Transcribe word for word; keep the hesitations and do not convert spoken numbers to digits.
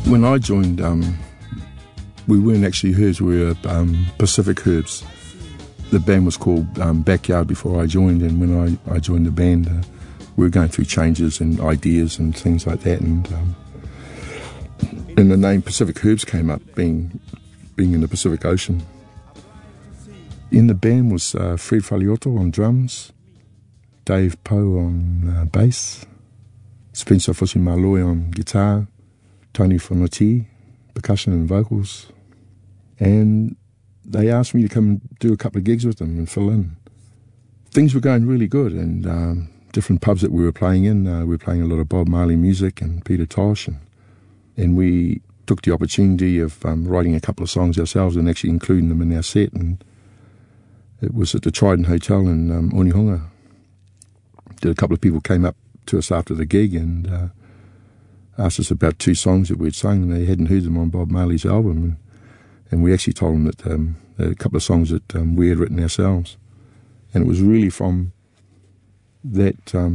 When I joined, um, we weren't actually Herbs, we were um, Pacific Herbs. The band was called um, Backyard before I joined, and when I, I joined the band, uh, we were going through changes and ideas and things like that, and um, and the name Pacific Herbs came up, being being in the Pacific Ocean. In the band was uh, Fred Faliotto on drums, Dave Poe on uh, bass, Spencer Fosimaloe on guitar, Tony Fonoti, percussion and vocals, and they asked me to come and do a couple of gigs with them and fill in. Things were going really good, and um, different pubs that we were playing in, uh, we were playing a lot of Bob Marley music and Peter Tosh, and, and we took the opportunity of um, writing a couple of songs ourselves and actually including them in our set, and it was at the Trident Hotel in um, Onehunga. A couple of people came up to us after the gig and uh, asked us about two songs that we'd sung, and they hadn't heard them on Bob Marley's album, and, and we actually told them that um, a couple of songs that um, we had written ourselves, and it was really from that um,